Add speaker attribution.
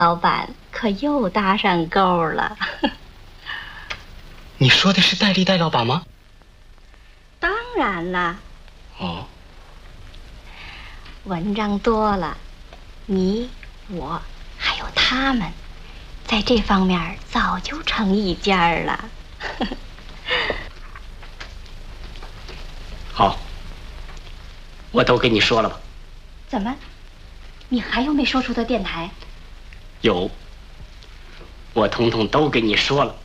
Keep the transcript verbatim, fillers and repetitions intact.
Speaker 1: 老板可又搭上钩了。
Speaker 2: 你说的是戴笠戴老板吗？
Speaker 1: 当然啦。
Speaker 2: 哦。
Speaker 1: 文章多了，你我还有他们，在这方面早就成一家了。
Speaker 3: 好，我都跟你说了吧。
Speaker 1: 怎么，你还有没说出的电台？
Speaker 3: 有，我统统都跟你说了。